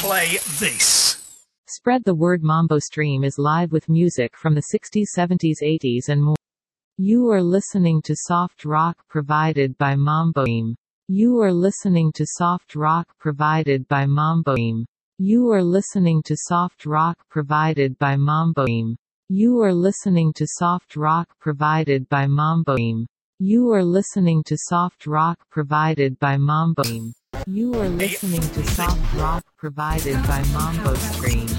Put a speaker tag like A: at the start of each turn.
A: play this.
B: Spread the word. Mambo Stream is live with music from the 60s, 70s, 80s and more. You are listening to soft rock provided by Mambo Stream. You are listening to soft rock provided by Mambo Stream. You are listening to soft rock provided by Mambo Stream. You are listening to soft rock provided by Mambo Stream. You are listening to soft rock provided by Mambo Stream. You are listening to soft rock provided by Mambo Stream.